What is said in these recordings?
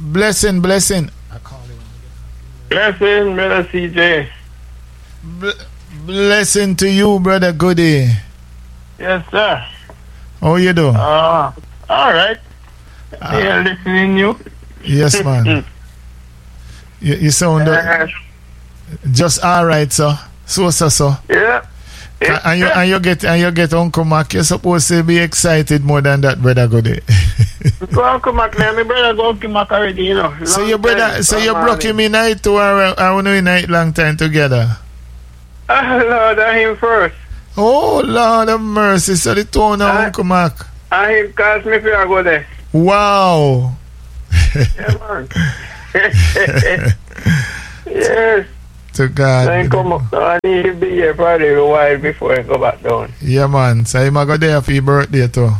Blessing. Blessing, brother CJ. Blessing to you, brother Goody. Yes, sir. How you do? All right. Yeah, listening you. Yes, man. you sound just all right, sir. So. Yeah. And you get Uncle Mac. You're supposed to be excited more than that, brother Goody. Go Uncle Mac, man. My brother go Uncle Mac already, you know. So your brother, you broke him in night to our night long time together. Oh Lord, I him first. Oh Lord of mercy, so the tone of Uncle Mac. I him cast me for I go there. Wow. Yeah, man. Yes. To God. I come up, I need to be here for a little while before I go back down. Yeah, man. So you might go there for your birthday too.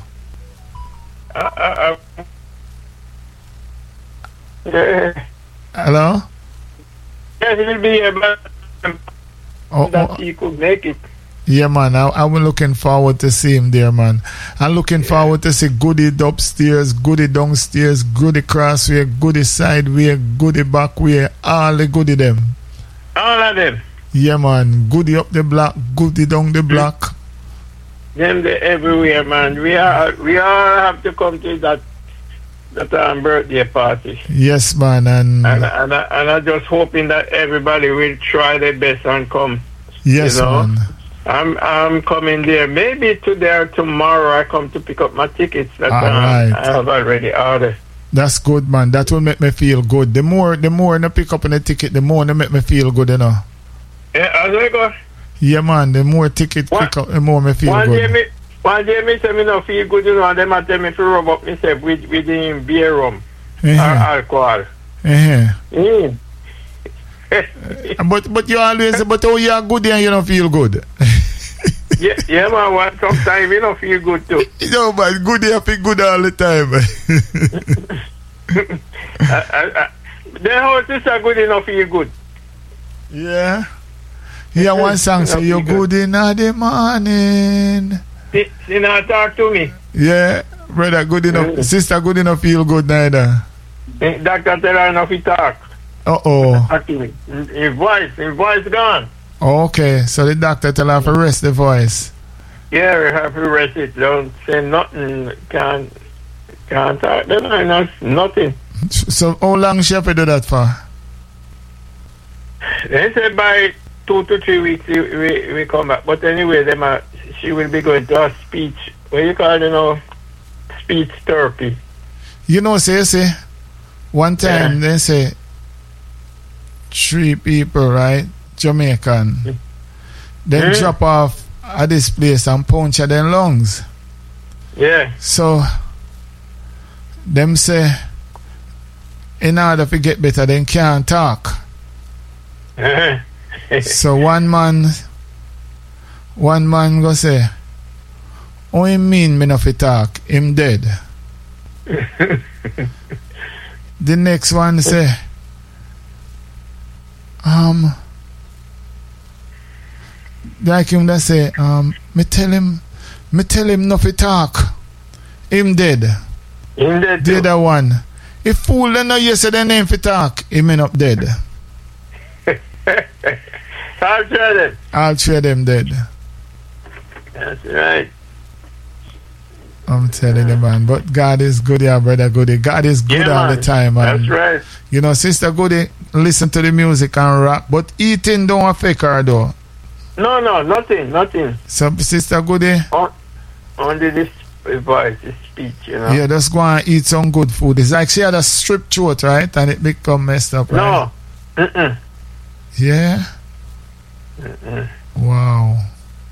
Yeah. Hello? Yes, he'll be here, but that he could make it. Yeah, man. I'm looking forward to see him there, man. I'm looking forward to see Goody upstairs, Goody downstairs, Goody crossway, Goody sideway, Goody backway, all the Goody them. All of them. Yeah, man. Goody up the block, Goody down the block. Them they everywhere, man. We all have to come to that birthday party. Yes, man. And I'm just hoping that everybody will try their best and come. Yes, you know? man. I'm coming there. Maybe today or tomorrow I come to pick up my tickets that right. I have already ordered. That's good, man. That will make me feel good. The more I pick up on the ticket, the more it make me feel good, you know. Yeah, as I go. Yeah, man. The more ticket pick up, the more me feel good. One day me say me no feel good, you know, and them a tell me to rub up myself with the beer rum or alcohol. But you always, but oh, you are good and you don't feel good. yeah, man. Sometimes you don't feel good too. No, man. Good, you feel good all the time. The whole sister good enough feel good. Yeah. Yeah, one song say you're good in the morning. She not talk to me. Yeah, brother, good enough. Sister, good enough feel good neither. Doctor tell her enough to talk. His voice gone. Okay, so the doctor tell her to rest the voice. Yeah, we have to rest it. Don't say nothing. Can't talk. Nothing. So how long she have to do that for? They say by 2 to 3 weeks we come back. But anyway, she will be going to a speech. What you call it, speech therapy. You know, say one time they say 3 people, right? Jamaican. Then drop off at this place and puncture their lungs. Yeah. So them say in order to get better, they can't talk. So one man go say, "Oh, him mean me not fi talk? Him dead." The next one say, like him that say, me tell him not fi talk. Him dead. Him dead. The other one, if fool then you say the name fi talk, him end up dead. All three of them dead. That's right. I'm telling you, man. But God is good, yeah, brother Goody. God is good all the time, man. That's right. You know, Sister Goody listen to the music and rap, but eating don't affect her, though. No, nothing. So, Sister Goody? Only this voice, this speech, you know. Yeah, just go and eat some good food. It's like she had a strip throat, right? And it become messed up, right? No. Yeah? Wow.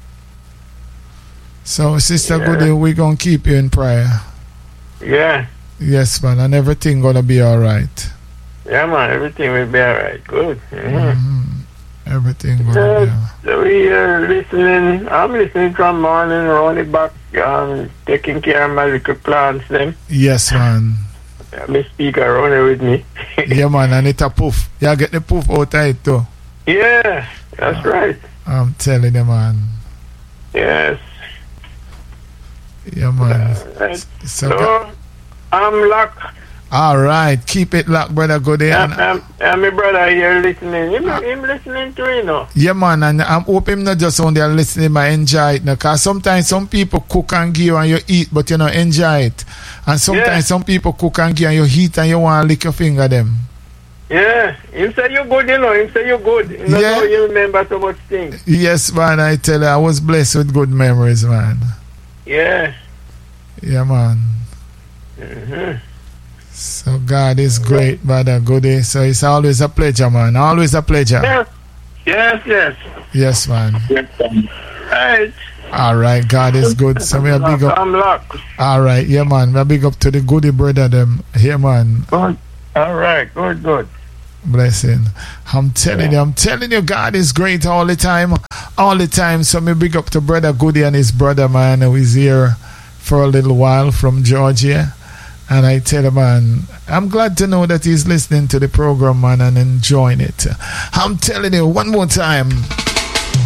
So, Sister Goody, we're going to keep you in prayer. Yeah. Yes, man. And everything going to be all right. Yeah, man. Everything will be all right. Good. Everything going to be all right. So we are listening. I'm listening from morning, running back, taking care of my little plants, them. Yes, man. My speaker running with me. Yeah, man. And it's a poof. You get the poof out of it, too. Yeah, that's right. I'm telling you, man. Yes. Yeah, man. So I'm locked. All right, keep it locked, brother. Good day. And my brother here listening. Him listening to you know. Yeah, man, and I'm hoping not just on there listening, but enjoy it. Because sometimes some people cook and give you and you eat, but you know, enjoy it. And sometimes some people cook and give and you eat and you want to lick your finger them. Yeah, him say you good, you know. Him say you good. You know how you remember so much things. Yes, man, I tell you, I was blessed with good memories, man. Yeah. Yeah, man. Mm-hmm. So God is great, brother. Goody. So it's always a pleasure, man. Always a pleasure. Yes. Yes, man. Right. All right, God is good. So we are big up. I'm locked. All right, yeah, man. We are big up to the goody brother them. Here, man. Good. All right, good. Blessing. I'm telling you, God is great all the time. So me big up to brother Goody and his brother, man, who is here for a little while from Georgia. And I tell him, man, I'm glad to know that he's listening to the program, man, and enjoying it. I'm telling you one more time.